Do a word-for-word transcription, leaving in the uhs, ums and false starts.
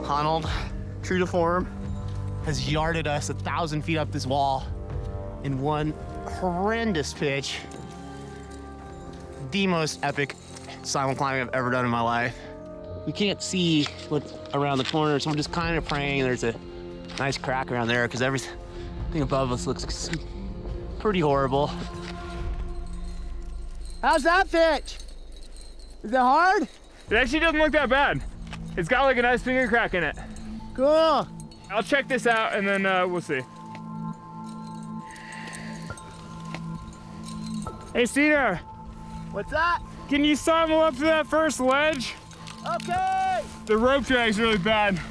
Honnold, true to form, has yarded us a thousand feet up this wall in one horrendous pitch. The most epic silent climbing I've ever done in my life. We can't see what's around the corner, so I'm just kind of praying there's a nice crack around there because everything above us looks pretty horrible. How's that pitch? Is it hard? It actually doesn't look that bad. It's got like a nice finger crack in it. Cool. I'll check this out and then uh, we'll see. Hey, Cedar. What's that? Can you sidle up to that first ledge? Okay. The rope drag's really bad.